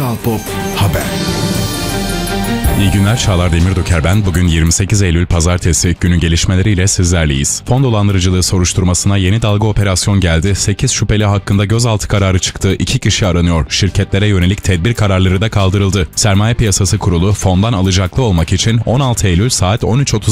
Kral Pop Haber. İyi günler, Çağlar Demirdoker ben. Bugün 28 Eylül Pazartesi, günün gelişmeleriyle sizlerleyiz. Fon dolandırıcılığı soruşturmasına yeni dalga operasyon geldi. 8 şüpheli hakkında gözaltı kararı çıktı. 2 kişi aranıyor. Şirketlere yönelik tedbir kararları da kaldırıldı. Sermaye Piyasası Kurulu fondan alacaklı olmak için 16 Eylül saat 13.30